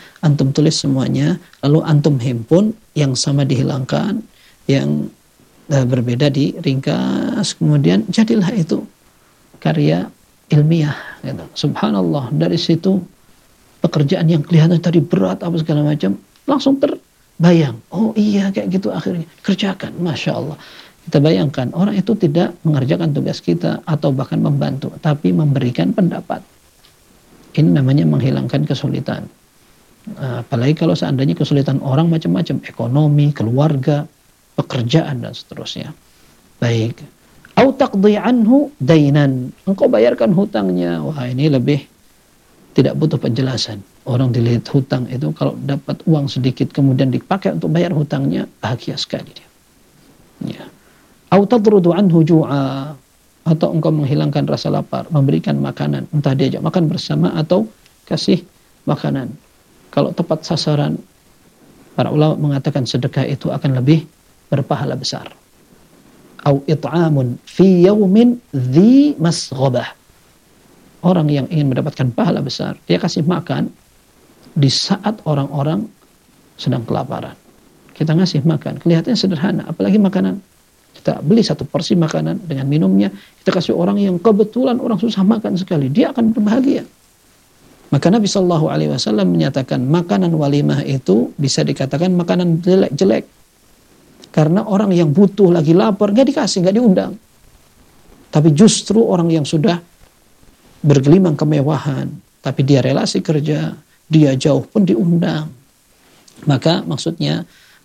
lalu antum himpun, yang sama dihilangkan, yang berbeda diringkas, kemudian jadilah itu karya ilmiah. Gitu. Subhanallah, dari situ pekerjaan yang kelihatan tadi berat apa segala macam langsung terbayang. Oh iya kayak gitu akhirnya kerjakan. Masya Allah. Kita bayangkan orang itu tidak mengerjakan tugas kita atau bahkan membantu, tapi memberikan pendapat. Ini namanya menghilangkan kesulitan. Apalagi kalau seandainya kesulitan orang macam-macam, ekonomi, keluarga, pekerjaan dan seterusnya. Baik. Au taqdi anhu dainan. Engkau bayarkan hutangnya. Wah, ini lebih tidak butuh penjelasan. Orang dilihat hutang itu kalau dapat uang sedikit kemudian dipakai untuk bayar hutangnya, bahagia sekali dia. Ya. Au tadrudu anhu ju'a, atau engkau menghilangkan rasa lapar, memberikan makanan, entah diajak makan bersama atau kasih makanan. Kalau tepat sasaran, para ulama mengatakan sedekah itu akan lebih berpahala besar. Au it'amun fi yaumin dhi masghabah. Orang yang ingin mendapatkan pahala besar, dia kasih makan di saat orang-orang sedang kelaparan. Kita ngasih makan, kelihatannya sederhana, apalagi makanan. Kita beli satu porsi makanan dengan minumnya, kita kasih orang yang kebetulan orang susah makan sekali, dia akan berbahagia. Maka Nabi SAW menyatakan makanan walimah itu bisa dikatakan makanan jelek-jelek. Karena orang yang butuh lagi lapar, gak dikasih, gak diundang. Tapi justru orang yang sudah bergelimang kemewahan, tapi dia relasi kerja, dia jauh pun diundang. Maka maksudnya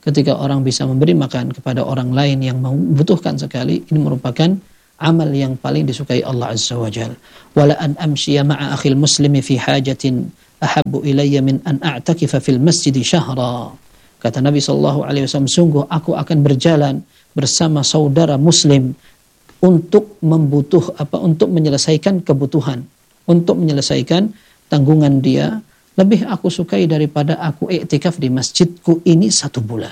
ketika orang bisa memberi makan kepada orang lain yang membutuhkan sekali, ini merupakan amal yang paling disukai Allah Azza wa Jalla. Wala an amshiya ma'a akhil muslimi fi hajatin ahabbu ilayya min an a'takifa fil masjid syahra. Kata Nabi SAW, sungguh aku akan berjalan bersama saudara muslim untuk untuk menyelesaikan kebutuhan, untuk menyelesaikan tanggungan dia, lebih aku sukai daripada aku iktikaf di masjidku ini 1 bulan.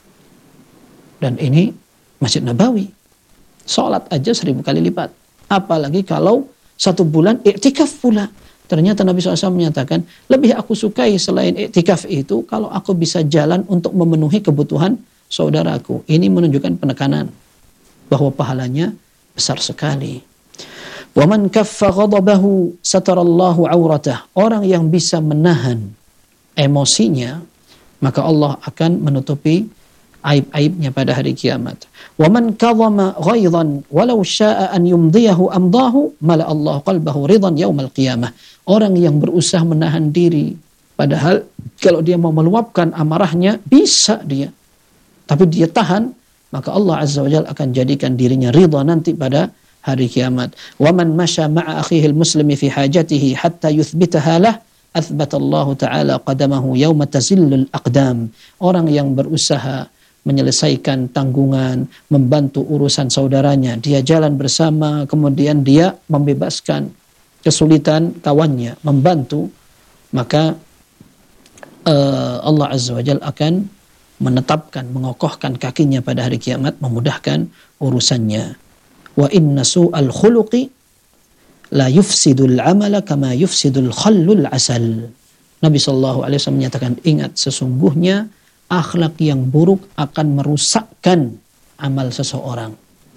Dan ini Masjid Nabawi. Salat aja 1000 kali lipat. Apalagi kalau 1 bulan iktikaf pula. Ternyata Nabi SAW menyatakan, lebih aku sukai selain iktikaf itu kalau aku bisa jalan untuk memenuhi kebutuhan saudaraku. Ini menunjukkan penekanan bahwa pahalanya besar sekali. Wa man kaffa ghadabahu satarallahu auratah. Orang yang bisa menahan emosinya, maka Allah akan menutupi aib-aibnya pada hari kiamat. Wa man kadhama ghaidhan walau syaa'a an yumdiyahu amdahu mala Allah qalbahu ridhan yaumal qiyamah. Orang yang berusaha menahan diri, padahal kalau dia mau meluapkan amarahnya bisa dia, tapi dia tahan, maka Allah Azza wa Jalla akan jadikan dirinya ridha nanti pada hari kiamat. Wa man masya ma'a akhihi al-muslimi fi hajatihi hatta yuthbitaha lah athbatallahu ta'ala qadamahu yawma tazillul aqdam. Orang yang berusaha menyelesaikan tanggungan, membantu urusan saudaranya, dia jalan bersama, kemudian dia membebaskan kesulitan kawannya, membantu, maka Allah Azza wa Jalla akan menetapkan, mengokohkan kakinya pada hari kiamat, memudahkan urusannya. Wa inna su'al khuluqi la yufsidul amala kama yufsidul khallul asal. Nabi SAW menyatakan, ingat, sesungguhnya akhlak yang buruk akan merusakkan amal seseorang.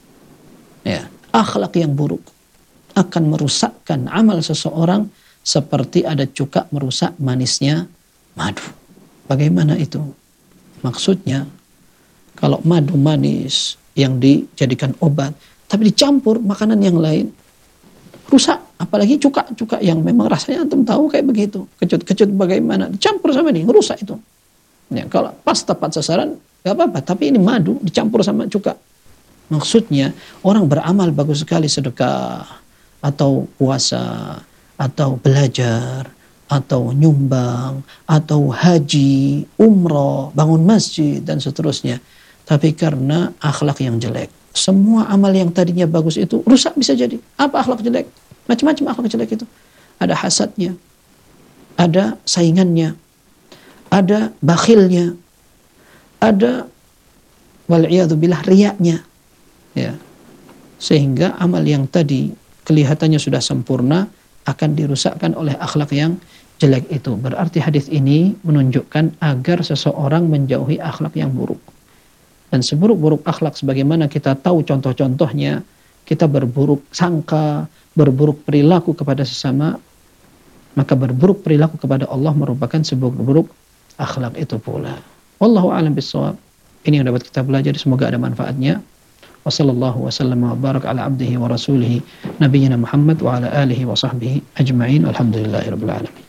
Ya, akhlak yang buruk akan merusakkan amal seseorang seperti ada cuka merusak manisnya madu. Bagaimana itu? Maksudnya, kalau madu manis yang dijadikan obat, tapi dicampur makanan yang lain, rusak. Apalagi cuka-cuka yang memang rasanya antum tahu kayak begitu. Kecut-kecut bagaimana, dicampur sama ini, rusak itu. Ya, kalau pas tepat sasaran, gak apa-apa. Tapi ini madu dicampur sama cuka. Maksudnya, orang beramal bagus sekali, sedekah, atau puasa, atau belajar, atau nyumbang, atau haji, umroh, bangun masjid, dan seterusnya. Tapi karena akhlak yang jelek, semua amal yang tadinya bagus itu rusak bisa jadi. Apa akhlak jelek? Macam-macam akhlak jelek itu. Ada hasadnya, ada saingannya, ada bakhilnya, ada wal'iyadzubillah riyaknya. Ya. Sehingga amal yang tadi kelihatannya sudah sempurna akan dirusakkan oleh akhlak yang jelek itu. Berarti hadis ini menunjukkan agar seseorang menjauhi akhlak yang buruk. Dan seburuk-buruk akhlak sebagaimana kita tahu contoh-contohnya, kita berburuk sangka, berburuk perilaku kepada sesama, maka berburuk perilaku kepada Allah merupakan seburuk-buruk akhlak itu pula. Wallahu a'lam bishawab. Ini yang dapat kita belajar, semoga ada manfaatnya. Wa sallallahu wa sallam wa barak ala abdihi wa rasulihi nabiyyina Muhammad wa ala alihi wa sahbihi ajma'in. Alhamdulillahirabbil alamin.